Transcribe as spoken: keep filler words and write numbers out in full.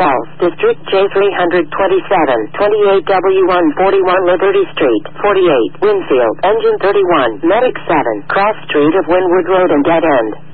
Falls, District J three twenty-seven, twenty-eight W one forty-one Liberty Street, forty-eight, Winfield, Engine thirty-one, Medic seven, Cross Street of Wynwood Road and Dead End.